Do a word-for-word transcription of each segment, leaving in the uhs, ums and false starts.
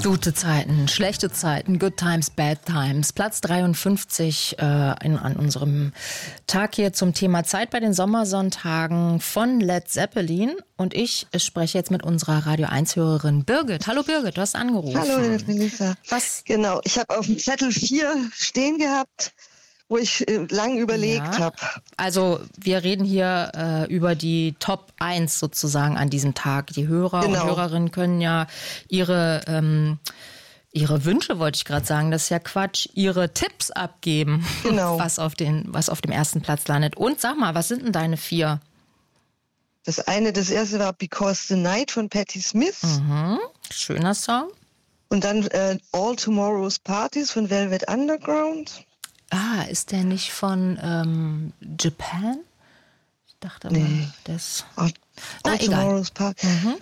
Gute Zeiten, schlechte Zeiten, good times, bad times. Platz dreiundfünfzig äh, in, an unserem Tag hier zum Thema Zeit bei den Sommersonntagen von Led Zeppelin. Und ich spreche jetzt mit unserer Radio eins Hörerin Birgit. Hallo Birgit, du hast angerufen. Hallo Melissa. Was? Genau, ich habe auf dem Zettel vier stehen gehabt, wo ich äh, lang überlegt Ja. habe. Also wir reden hier äh, über die Top eins sozusagen an diesem Tag. Die Hörer Genau. und Hörerinnen können ja ihre, ähm, ihre Wünsche, wollte ich gerade sagen, das ist ja Quatsch, ihre Tipps abgeben, Genau. was auf den, was auf dem ersten Platz landet. Und sag mal, was sind denn deine vier? Das eine, das erste war Because the Night von Patti Smith. Mhm. Schöner Song. Und dann äh, All Tomorrow's Parties von Velvet Underground. Ah, ist der nicht von ähm, Japan? Ich dachte aber, Nee. das... All, Na, All egal. Tomorrow's Parties. Mhm.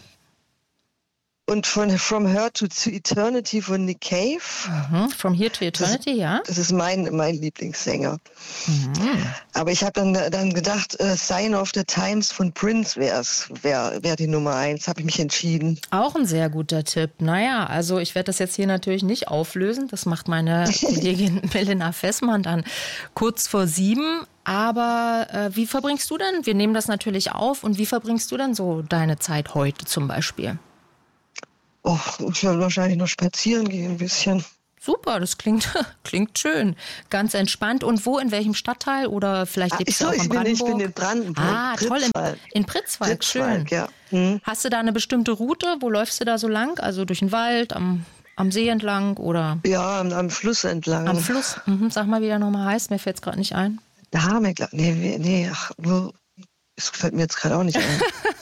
Und von From Her to Eternity von Nick Cave. Mhm. From Here to Eternity, ja? Das ist mein, mein Lieblingssänger. Mhm. Aber ich habe dann, dann gedacht, äh, Sign of the Times von Prince wär's, wär, wär die Nummer eins. Habe ich mich entschieden. Auch ein sehr guter Tipp. Naja, also ich werde das jetzt hier natürlich nicht auflösen. Das macht meine Kollegin Melina Fessmann dann kurz vor sieben. Aber äh, wie verbringst du denn, wir nehmen das natürlich auf, und wie verbringst du denn so deine Zeit heute zum Beispiel? Oh, ich werde wahrscheinlich noch spazieren gehen ein bisschen. Super, das klingt, klingt schön. Ganz entspannt. Und wo, in welchem Stadtteil? Oder vielleicht Ah, lebst du so, auch ich in bin, Brandenburg? ich bin in Brandenburg. Ah, toll, in, Pritzwalk. in Pritzwalk, schön. Pritzwalk, ja. Hm. Hast du da eine bestimmte Route? Wo läufst du da so lang? Also durch den Wald, am, am See entlang oder Ja, am, am Fluss entlang. am Fluss? Mhm, sag mal, wie der nochmal heißt, mir fällt es gerade nicht ein. Da haben wir, glaub- nee, wir- nee, ach, wo- das fällt mir jetzt gerade auch nicht ein.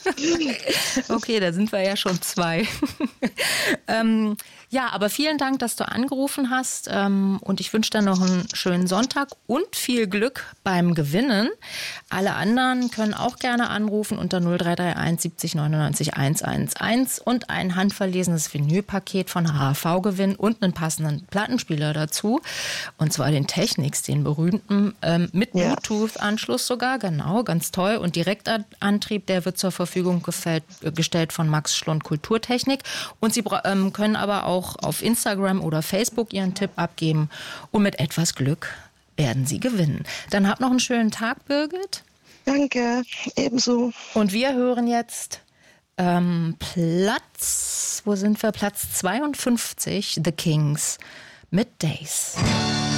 Okay, da sind wir ja schon zwei. ähm, ja, aber vielen Dank, dass du angerufen hast. Ähm, und ich wünsche dir noch einen schönen Sonntag und viel Glück beim Gewinnen. Alle anderen können auch gerne anrufen unter null drei drei eins siebzig neunundneunzig hundertelf und ein handverlesenes Vinylpaket von H V gewinnen und einen passenden Plattenspieler dazu. Und zwar den Technics, den berühmten, ähm, mit Ja. Bluetooth-Anschluss sogar. Genau, ganz toll. Und Direktantrieb, der wird zur Verfügung gefällt, gestellt von Max Schlund Kulturtechnik. Und Sie bra- ähm, können aber auch auf Instagram oder Facebook Ihren Tipp abgeben. Und mit etwas Glück werden Sie gewinnen. Dann habt noch einen schönen Tag, Birgit. Danke, ebenso. Und wir hören jetzt ähm, Platz, wo sind wir? Platz zweiundfünfzig, The Kings mit Days.